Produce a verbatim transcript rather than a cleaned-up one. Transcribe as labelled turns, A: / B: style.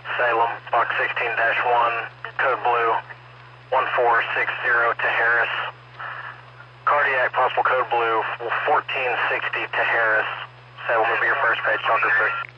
A: Salem, Fox sixteen dash one, code blue, one four six zero to Harris. Cardiac, possible code blue, fourteen sixty to Harris. Salem will be your first page, talker three.